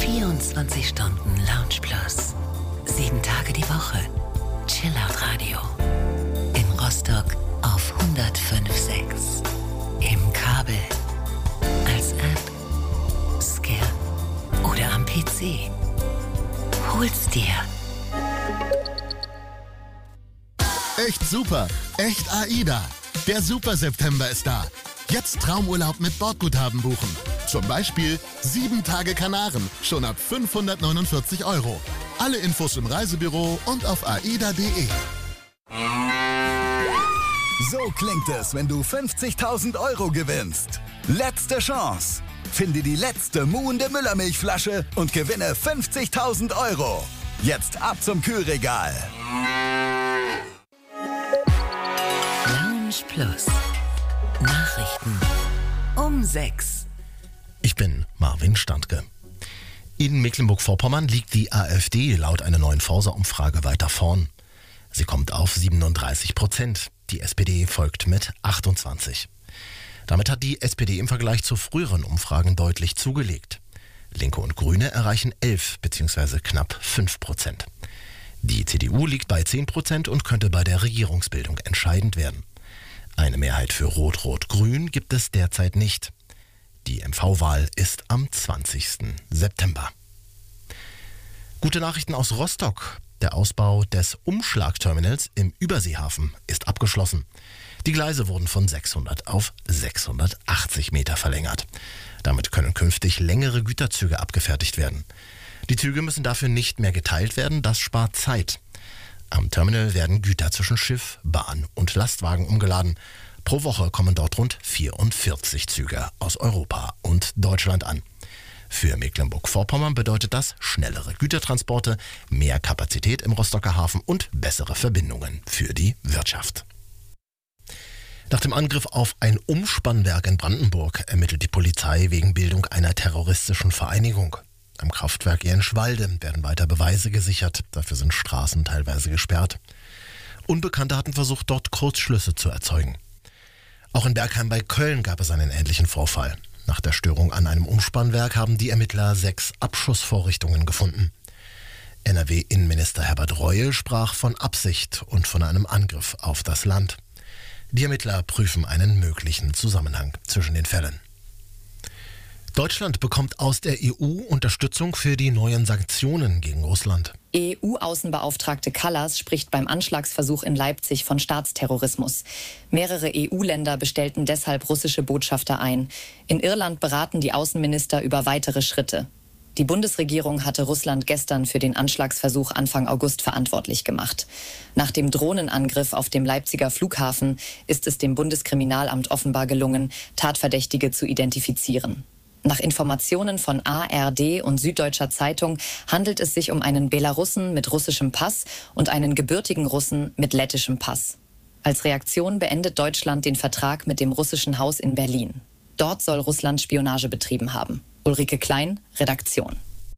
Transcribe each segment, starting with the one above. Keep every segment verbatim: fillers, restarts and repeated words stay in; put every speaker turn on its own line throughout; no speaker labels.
vierundzwanzig Stunden Lounge Plus. Sieben Tage die Woche. Chillout Radio. In Rostock auf hundertfünf Komma sechs. Im Kabel. Als App. Scan. Oder am P C. Hol's dir.
Echt super. Echt AIDA. Der Super September ist da. Jetzt Traumurlaub mit Bordguthaben buchen. Zum Beispiel sieben Tage Kanaren, schon ab fünfhundertneunundvierzig Euro. Alle Infos im Reisebüro und auf aida punkt de.
So klingt es, wenn du fünfzigtausend Euro gewinnst. Letzte Chance. Finde die letzte muhende Müllermilchflasche und gewinne fünfzigtausend Euro. Jetzt ab zum Kühlregal.
Lounge Plus. Nachrichten um sechs.
Ich bin Marvin Standke. In Mecklenburg-Vorpommern liegt die AfD laut einer neuen Forsa-Umfrage weiter vorn. Sie kommt auf siebenunddreißig Prozent. Die S P D folgt mit achtundzwanzig. Damit hat die S P D im Vergleich zu früheren Umfragen deutlich zugelegt. Linke und Grüne erreichen elf bzw. knapp fünf Prozent. Die C D U liegt bei zehn Prozent und könnte bei der Regierungsbildung entscheidend werden. Eine Mehrheit für Rot-Rot-Grün gibt es derzeit nicht. Die M V-Wahl ist am zwanzigsten September. Gute Nachrichten aus Rostock. Der Ausbau des Umschlagterminals im Überseehafen ist abgeschlossen. Die Gleise wurden von sechshundert auf sechshundertachtzig Meter verlängert. Damit können künftig längere Güterzüge abgefertigt werden. Die Züge müssen dafür nicht mehr geteilt werden, das spart Zeit. Am Terminal werden Güter zwischen Schiff, Bahn und Lastwagen umgeladen. Pro Woche kommen dort rund vierundvierzig Züge aus Europa und Deutschland an. Für Mecklenburg-Vorpommern bedeutet das schnellere Gütertransporte, mehr Kapazität im Rostocker Hafen und bessere Verbindungen für die Wirtschaft. Nach dem Angriff auf ein Umspannwerk in Brandenburg ermittelt die Polizei wegen Bildung einer terroristischen Vereinigung. Am Kraftwerk Jenschwalde werden weiter Beweise gesichert, dafür sind Straßen teilweise gesperrt. Unbekannte hatten versucht, dort Kurzschlüsse zu erzeugen. Auch in Bergheim bei Köln gab es einen ähnlichen Vorfall. Nach der Störung an einem Umspannwerk haben die Ermittler sechs Abschussvorrichtungen gefunden. N R W-Innenminister Herbert Reul sprach von Absicht und von einem Angriff auf das Land. Die Ermittler prüfen einen möglichen Zusammenhang zwischen den Fällen. Deutschland bekommt aus der E U Unterstützung für die neuen Sanktionen gegen Russland.
E U-Außenbeauftragte Kallas spricht beim Anschlagsversuch in Leipzig von Staatsterrorismus. Mehrere E U-Länder bestellten deshalb russische Botschafter ein. In Irland beraten die Außenminister über weitere Schritte. Die Bundesregierung hatte Russland gestern für den Anschlagsversuch Anfang August verantwortlich gemacht. Nach dem Drohnenangriff auf dem Leipziger Flughafen ist es dem Bundeskriminalamt offenbar gelungen, Tatverdächtige zu identifizieren. Nach Informationen von A R D und Süddeutscher Zeitung handelt es sich um einen Belarussen mit russischem Pass und einen gebürtigen Russen mit lettischem Pass. Als Reaktion beendet Deutschland den Vertrag mit dem russischen Haus in Berlin. Dort soll Russland Spionage betrieben haben. Ulrike Klein, Redaktion.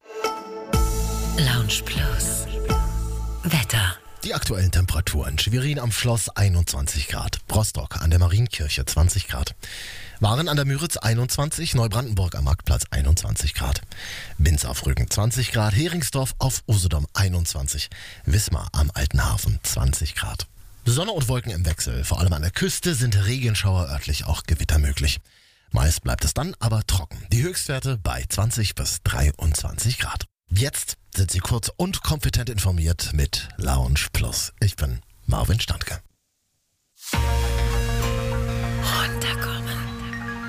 Lounge Plus. Wetter.
Die aktuellen Temperaturen. Schwerin am Schloss einundzwanzig Grad. Rostock an der Marienkirche zwanzig Grad. Waren an der Müritz einundzwanzig, Neubrandenburg am Marktplatz einundzwanzig Grad. Binz auf Rügen zwanzig Grad, Heringsdorf auf Usedom einundzwanzig, Wismar am Alten Hafen zwanzig Grad. Sonne und Wolken im Wechsel, vor allem an der Küste sind Regenschauer, örtlich auch Gewitter möglich. Meist bleibt es dann aber trocken. Die Höchstwerte bei zwanzig bis dreiundzwanzig Grad. Jetzt sind Sie kurz und kompetent informiert mit Lounge Plus. Ich bin Marvin Standke.